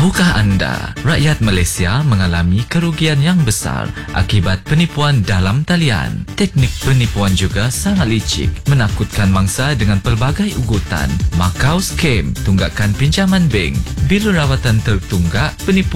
Tahukah anda, rakyat Malaysia mengalami kerugian yang besar akibat penipuan dalam talian. Teknik penipuan juga sangat licik, menakutkan mangsa dengan pelbagai ugutan. Macau Scam, tunggakan pinjaman bank, bil rawatan tertunggak, penipuan